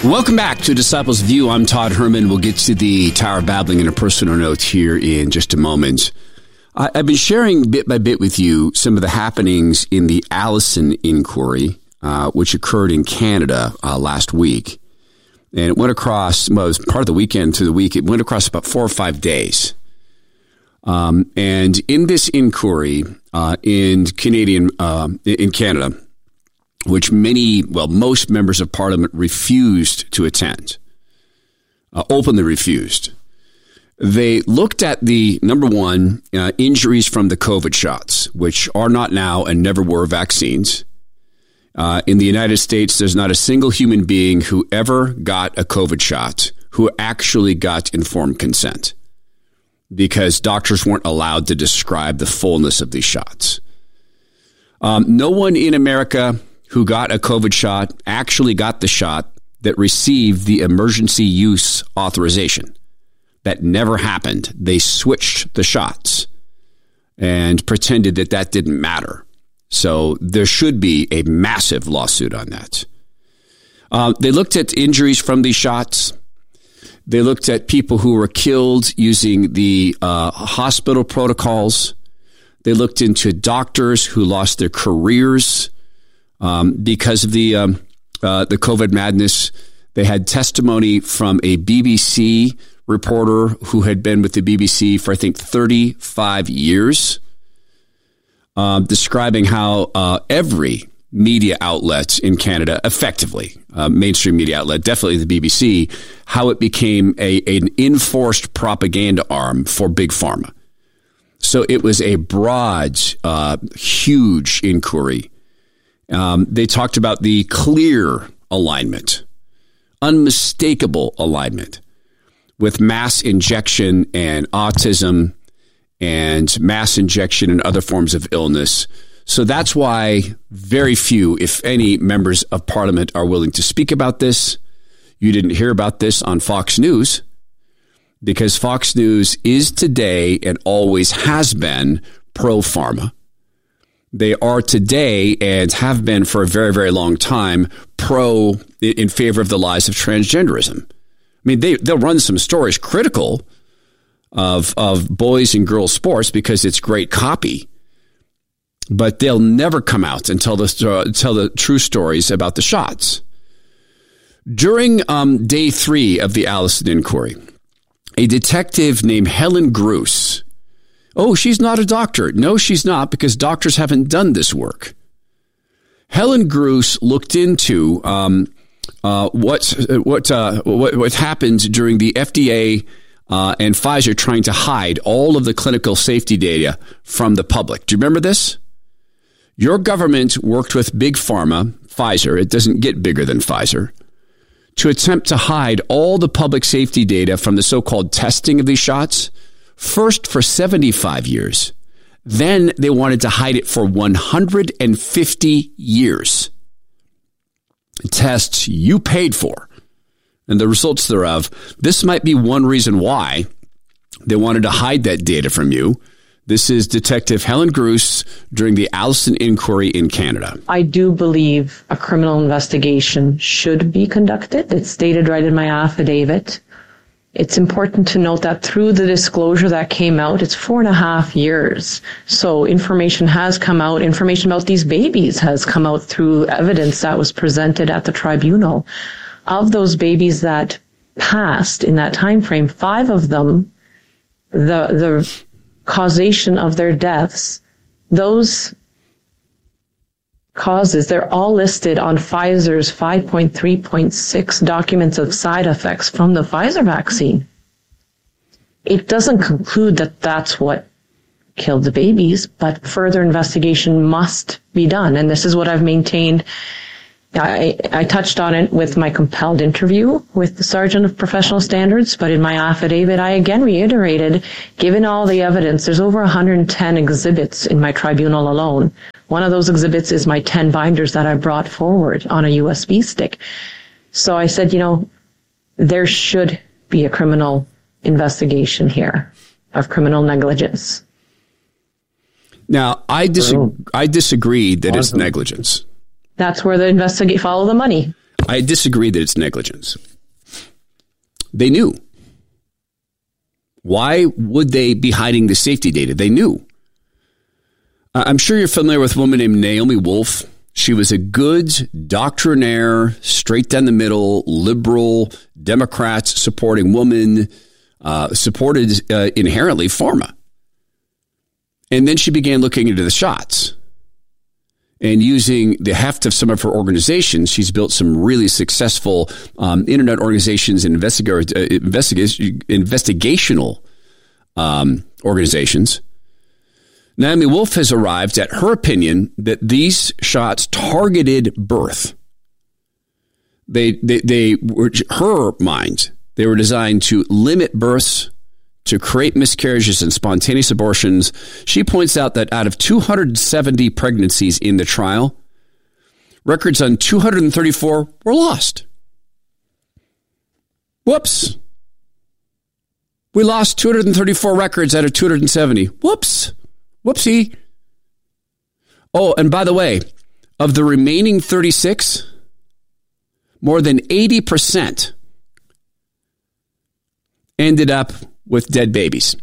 Welcome back to Disciples View. I'm Todd Herman. We'll get to the Tower of Babbling and a personal note here in just a moment. I've been sharing bit by bit with you some of the happenings in the Allison inquiry, which occurred in Canada last week. And it went across, well, it was part of the weekend to the week. It went across about 4 or 5 days. And in this inquiry in Canada, which most members of Parliament refused to attend, openly refused. They looked at the, number one, injuries from the COVID shots, which are not now and never were vaccines. In the United States, there's not a single human being who ever got a COVID shot who actually got informed consent, because doctors weren't allowed to describe the fullness of these shots. No one in America who got a COVID shot actually got the shot that received the emergency use authorization. That never happened. They switched the shots and pretended that that didn't matter. So there should be a massive lawsuit on that. They looked at injuries from these shots. They looked at people who were killed using the hospital protocols. They looked into doctors who lost their careers because of the COVID madness. They had testimony from a BBC reporter who had been with the BBC for, I think, 35 years, describing how every media outlet in Canada, effectively, mainstream media outlet, definitely the BBC, how it became an enforced propaganda arm for Big Pharma. So it was a broad, huge inquiry. They talked about the clear alignment, unmistakable alignment with mass injection and autism and mass injection and other forms of illness. So that's why very few, if any, members of Parliament are willing to speak about this. You didn't hear about this on Fox News, because Fox News is today and always has been pro-pharma. They are today and have been for a very, very long time in favor of the lies of transgenderism. I mean, they'll run some stories critical of boys and girls sports because it's great copy, but they'll never come out and tell the true stories about the shots. During day 3 of the Allison inquiry, a detective named Helen Gruss. Oh, she's not a doctor. No, she's not, because doctors haven't done this work. Helen Gruss looked into what happened during the FDA and Pfizer trying to hide all of the clinical safety data from the public. Do you remember this? Your government worked with Big Pharma, Pfizer. It doesn't get bigger than Pfizer, to attempt to hide all the public safety data from the so-called testing of these shots. First for 75 years. Then they wanted to hide it for 150 years. Tests you paid for and the results thereof. This might be one reason why they wanted to hide that data from you. This is Detective Helen Gruss during the Allison inquiry in Canada. I do believe a criminal investigation should be conducted. It's stated right in my affidavit. It's important to note that through the disclosure that came out, it's 4.5 years. So information has come out. Information about these babies has come out through evidence that was presented at the tribunal. Of those babies that passed in that time frame, 5 of them, the causation of their deaths, those causes, they're all listed on Pfizer's 5.3.6 documents of side effects from the Pfizer vaccine. It doesn't conclude that that's what killed the babies, but further investigation must be done. And this is what I've maintained. I touched on it with my compelled interview with the Sergeant of Professional Standards, but in my affidavit, I again reiterated, given all the evidence, there's over 110 exhibits in my tribunal alone. One of those exhibits is my 10 binders that I brought forward on a USB stick. So I said, there should be a criminal investigation here of criminal negligence. Now, I disagree that it's negligence. That's where the follow the money. I disagree that it's negligence. They knew. Why would they be hiding the safety data? They knew. I'm sure you're familiar with a woman named Naomi Wolf. She was a good doctrinaire, straight down the middle, liberal, Democrats supporting woman, supported inherently pharma. And then she began looking into the shots. And using the heft of some of her organizations, she's built some really successful internet organizations and investigational organizations. Naomi Wolf has arrived at her opinion that these shots targeted birth. They were, her mind, they were designed to limit births, to create miscarriages and spontaneous abortions. She points out that out of 270 pregnancies in the trial, records on 234 were lost. Whoops. We lost 234 records out of 270. Whoops. Whoopsie. Oh, and by the way, of the remaining 36, more than 80% ended up with dead babies.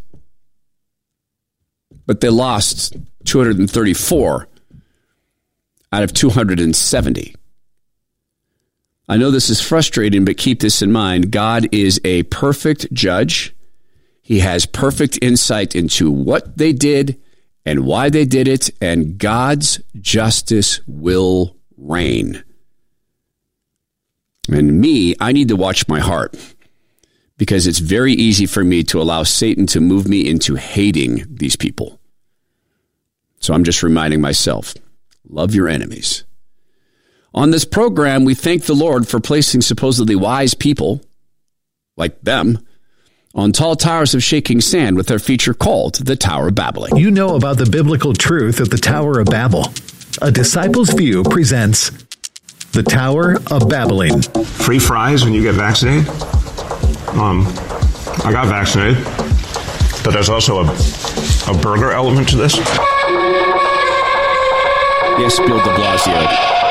But they lost 234 out of 270. I know this is frustrating, but keep this in mind. God is a perfect judge. He has perfect insight into what they did and why they did it, and God's justice will reign. And me, I need to watch my heart, because it's very easy for me to allow Satan to move me into hating these people. So I'm just reminding myself, love your enemies. On this program, we thank the Lord for placing supposedly wise people, like them, on tall towers of shaking sand with their feature called the Tower of Babbling. You know about the biblical truth of the Tower of Babel. A Disciple's View presents the Tower of Babbling. Free fries when you get vaccinated? I got vaccinated, but there's also a burger element to this. Yes, Bill de Blasio.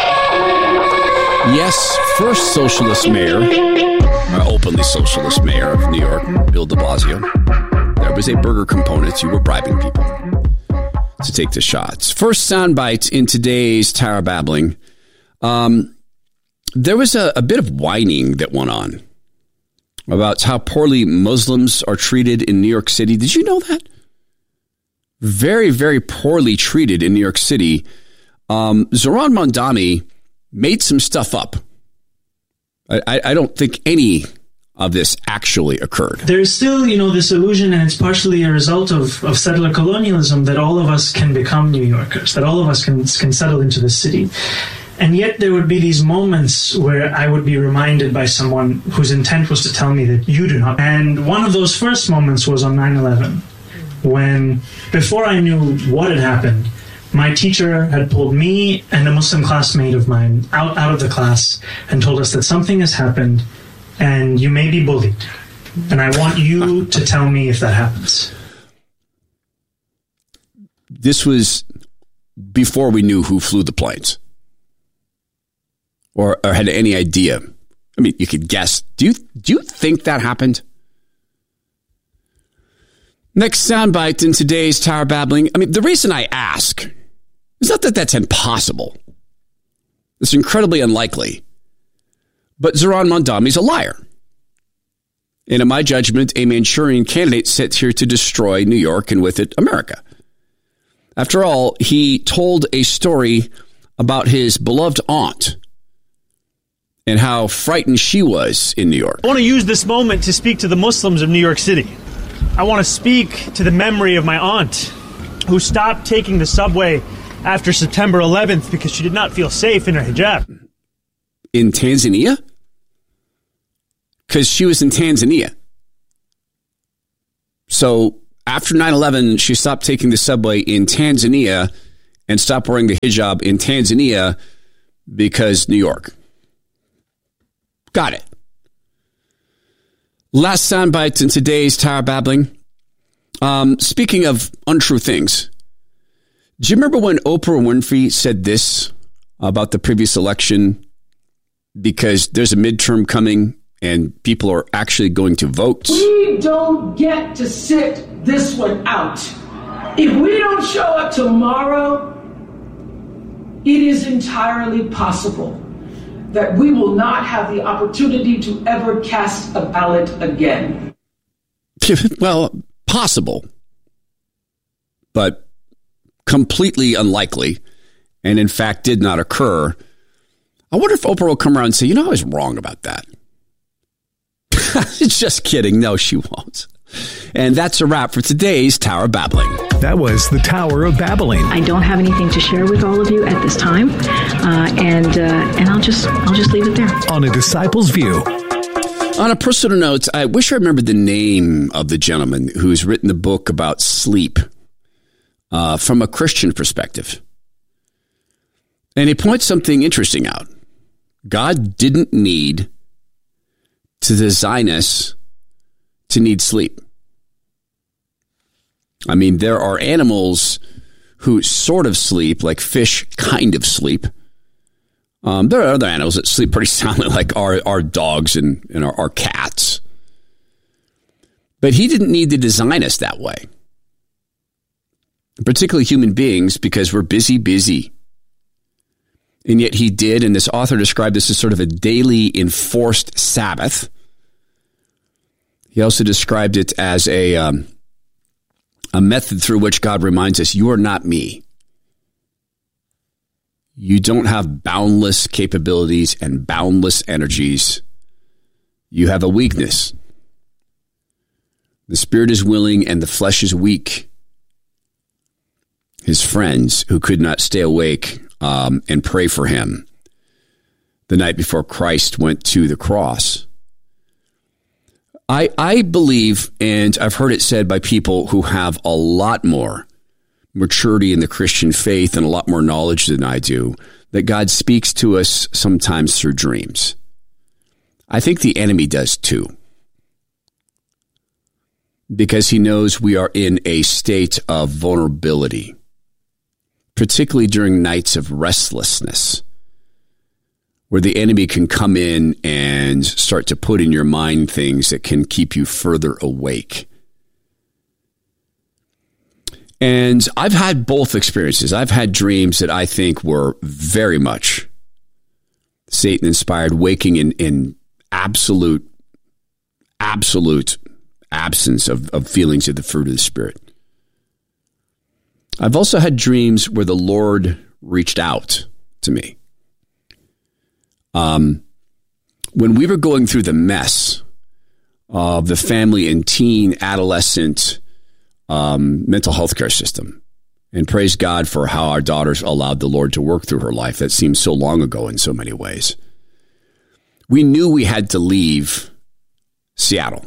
Yes, first socialist mayor, openly socialist mayor of New York, Bill de Blasio. There was a burger component. You were bribing people to take the shots. First soundbite in today's Tower Babbling. There was a bit of whining that went on about how poorly Muslims are treated in New York City. Did you know that? Very, very poorly treated in New York City. Zohran Mamdani made some stuff up. I don't think any of this actually occurred. There's still, this illusion, and it's partially a result of settler colonialism, that all of us can become New Yorkers, that all of us can settle into the city. And yet there would be these moments where I would be reminded by someone whose intent was to tell me that you do not. And one of those first moments was on 9/11, when, before I knew what had happened, my teacher had pulled me and a Muslim classmate of mine out of the class and told us that something has happened and you may be bullied. And I want you to tell me if that happens. This was before we knew who flew the planes or had any idea. I mean, you could guess. Do you think that happened? Next soundbite in today's Tower Babbling. I mean, the reason I ask is not that that's impossible. It's incredibly unlikely. But Zohran Mamdani's a liar. And in my judgment, a Manchurian candidate sits here to destroy New York and with it, America. After all, he told a story about his beloved aunt and how frightened she was in New York. I want to use this moment to speak to the Muslims of New York City. I want to speak to the memory of my aunt, who stopped taking the subway after September 11th because she did not feel safe in her hijab. In Tanzania? Because she was in Tanzania. So after 9/11, she stopped taking the subway in Tanzania and stopped wearing the hijab in Tanzania because New York. Got it. Last soundbite in today's Tower Babbling. Speaking of untrue things, do you remember when Oprah Winfrey said this about the previous election? because there's a midterm coming and people are actually going to vote. We don't get to sit this one out. If we don't show up tomorrow, it is entirely possible that we will not have the opportunity to ever cast a ballot again. Well, possible, but completely unlikely, and in fact did not occur. I wonder if Oprah will come around and say, I was wrong about that. Just kidding. No, she won't. And that's a wrap for today's Tower of Babbling. That was the Tower of Babbling. I don't have anything to share with all of you at this time, and I'll just leave it there. On A Disciple's View. On a personal note, I wish I remembered the name of the gentleman who's written the book about sleep from a Christian perspective. And he points something interesting out. God didn't need to design us to need sleep. I mean, there are animals who sort of sleep, like fish kind of sleep. There are other animals that sleep pretty soundly, like our dogs and our cats. But he didn't need to design us that way. Particularly human beings, because we're busy. And yet he did, and this author described this as sort of a daily enforced Sabbath. He also described it as a method through which God reminds us, you are not me. You don't have boundless capabilities and boundless energies. You have a weakness. The spirit is willing and the flesh is weak. His friends who could not stay awake and pray for him the night before Christ went to the cross. I believe, and I've heard it said by people who have a lot more maturity in the Christian faith and a lot more knowledge than I do, that God speaks to us sometimes through dreams. I think the enemy does too, because he knows we are in a state of vulnerability, particularly during nights of restlessness, where the enemy can come in and start to put in your mind things that can keep you further awake. And I've had both experiences. I've had dreams that I think were very much Satan-inspired, waking in absolute absence of feelings of the fruit of the Spirit. I've also had dreams where the Lord reached out to me. When we were going through the mess of the family and teen, adolescent mental health care system, and praise God for how our daughters allowed the Lord to work through her life. That seems so long ago in so many ways. We knew we had to leave Seattle.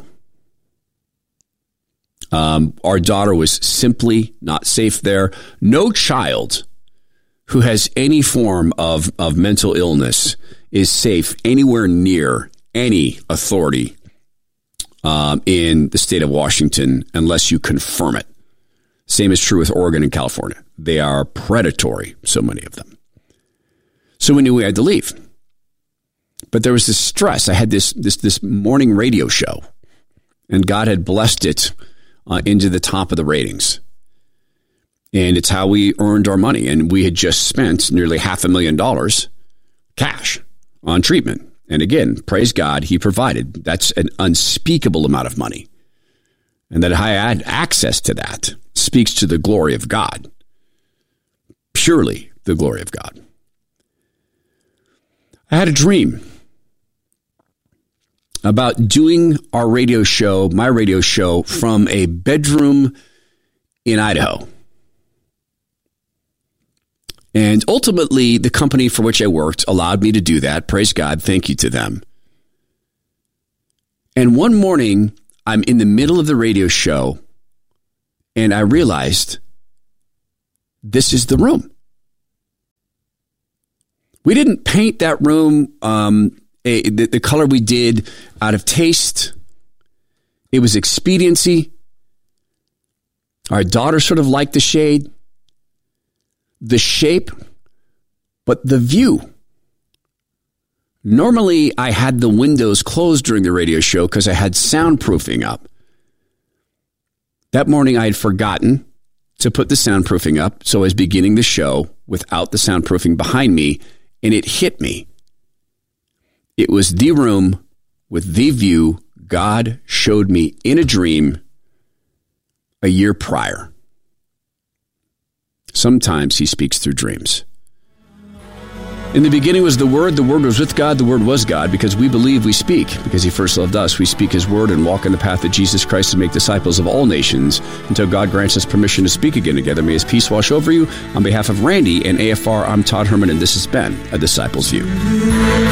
Our daughter was simply not safe there. No child who has any form of mental illness is safe anywhere near any authority in the state of Washington unless you confirm it. Same is true with Oregon and California. They are predatory, so many of them. So we knew we had to leave. But there was this stress. I had this morning radio show, and God had blessed it into the top of the ratings. And it's how we earned our money. And we had just spent nearly $500,000 cash on treatment. And again, praise God, he provided. That's an unspeakable amount of money. And that I had access to that speaks to the glory of God. Purely the glory of God. I had a dream about doing our radio show, my radio show, from a bedroom in Idaho. And ultimately, the company for which I worked allowed me to do that. Praise God. Thank you to them. And one morning, I'm in the middle of the radio show, and I realized this is the room. We didn't paint that room the color we did out of taste. It was expediency. Our daughter sort of liked the shade, the shape, but the view. Normally, I had the windows closed during the radio show because I had soundproofing up. That morning, I had forgotten to put the soundproofing up, so I was beginning the show without the soundproofing behind me, and it hit me. It was the room with the view God showed me in a dream a year prior. Sometimes he speaks through dreams. In the beginning was the Word was with God, the Word was God. Because we believe, we speak. Because he first loved us, we speak his word and walk in the path of Jesus Christ and make disciples of all nations until God grants us permission to speak again together. May his peace wash over you. On behalf of Randy and AFR, I'm Todd Herman, and this has been A Disciple's View.